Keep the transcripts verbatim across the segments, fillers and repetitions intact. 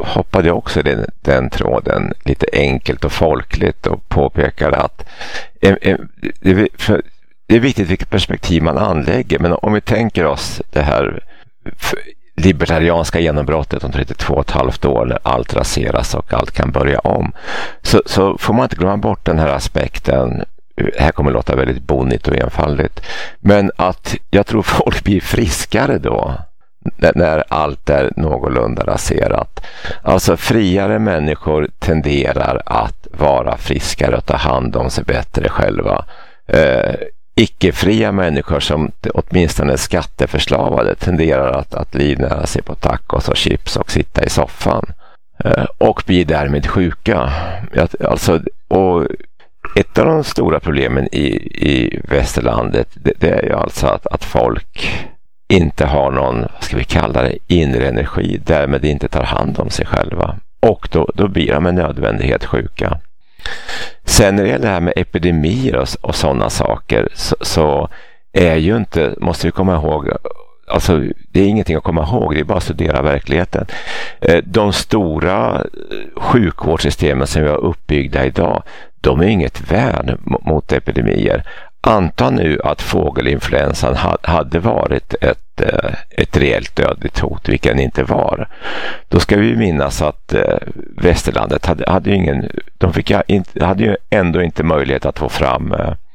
hoppade jag också i den, den tråden lite enkelt och folkligt och påpekade att eh, eh, det, för, det är viktigt vilket perspektiv man anlägger, men om vi tänker oss det här libertarianska genombrottet om trettiotvå och ett halvt år när allt raseras och allt kan börja om, så, så får man inte glömma bort den här aspekten. Här kommer det låta väldigt bonnigt och enfaldigt, men att jag tror folk blir friskare då när, när allt är någorlunda raserat. Alltså friare människor tenderar att vara friskare och ta hand om sig bättre själva. Eh, icke-fria människor som åtminstone är skatteförslavade tenderar att, att livnära sig på tacos och chips och sitta i soffan eh, och blir därmed sjuka. Alltså, och ett av de stora problemen i, i västerlandet det, det är ju alltså att, att folk inte har någon, vad ska vi kalla det, inre energi, därmed inte tar hand om sig själva. Och då, då blir de med nödvändighet sjuka. Sen när det gäller det här med epidemier och, och sådana saker så, så är ju inte, måste vi komma ihåg, alltså det är ingenting att komma ihåg, det är bara att studera verkligheten. De stora sjukvårdssystemen som vi har uppbyggda idag, de är inget värn mot epidemier. Anta nu att fågelinfluensan hade varit ett, ett reellt dödligt hot, vilket den inte var. Då ska vi minnas att västerlandet hade, hade, ju ingen, de fick, hade ju ändå inte möjlighet att få fram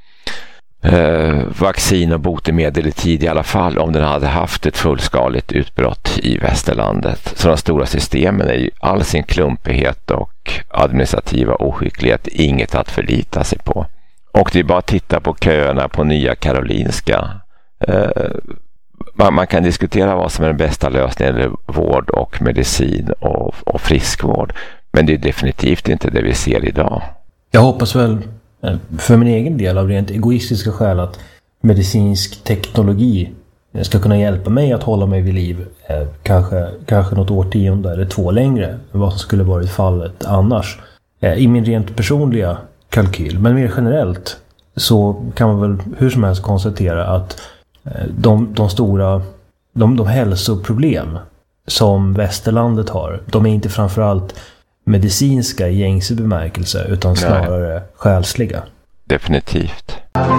eh, vaccin och botemedel i tid i alla fall om den hade haft ett fullskaligt utbrott i västerlandet. Så de stora systemen är ju all sin klumpighet och administrativa oskicklighet inget att förlita sig på. Och det är bara att titta på köerna på Nya Karolinska. Eh, man, man kan diskutera vad som är den bästa lösningen, eller vård och medicin och, och friskvård. Men det är definitivt inte det vi ser idag. Jag hoppas väl för min egen del av rent egoistiska skäl att medicinsk teknologi ska kunna hjälpa mig att hålla mig vid liv eh, kanske, kanske något årtionde eller två längre än vad som skulle varit fallet annars. Eh, I min rent personliga kalkyl. Men mer generellt så kan man väl hur som helst konstatera att de, de stora de, de hälsoproblem som västerlandet har, de är inte framförallt medicinska i gängse bemärkelse utan snarare Nej. själsliga. Definitivt.